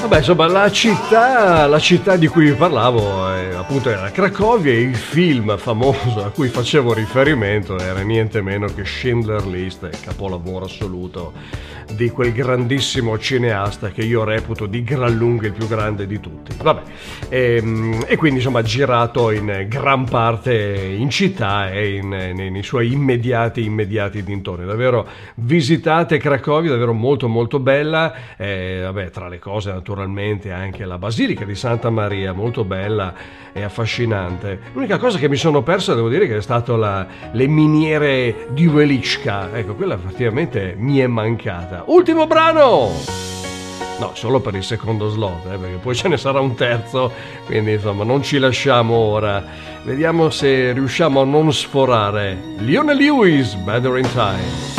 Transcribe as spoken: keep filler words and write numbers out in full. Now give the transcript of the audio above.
Vabbè, insomma, la città, la città di cui vi parlavo eh, appunto era Cracovia, e il film famoso a cui facevo riferimento era niente meno che Schindler List, capolavoro assoluto di quel grandissimo cineasta che io reputo di gran lunga il più grande di tutti. Vabbè, e, e quindi insomma girato in gran parte in città e in, nei, nei suoi immediati immediati dintorni. Davvero visitate Cracovia, davvero molto molto bella. Eh, vabbè, tra le cose naturalmente anche la Basilica di Santa Maria, molto bella e affascinante. L'unica cosa che mi sono perso, devo dire, che è stato la, le miniere di Velička. Ecco, quella effettivamente mi è mancata. Ultimo brano! No, solo per il secondo slot, eh, perché poi ce ne sarà un terzo, quindi insomma non ci lasciamo ora. Vediamo se riusciamo a non sforare. Leona Lewis, Better in Time.